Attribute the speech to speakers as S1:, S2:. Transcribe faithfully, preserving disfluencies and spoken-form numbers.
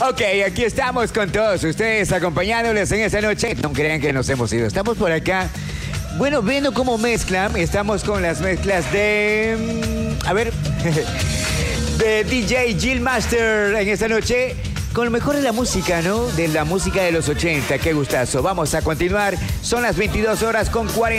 S1: Ok, aquí estamos con todos ustedes acompañándoles en esta noche. No crean que nos hemos ido. Estamos por acá. Bueno, viendo cómo mezclan. Estamos con las mezclas de... A ver... de D J Jill Master en esta noche. Con lo mejor de la música, ¿no? De la música de los ochenta. Qué gustazo. Vamos a continuar. Son las veintidós horas con cuarenta.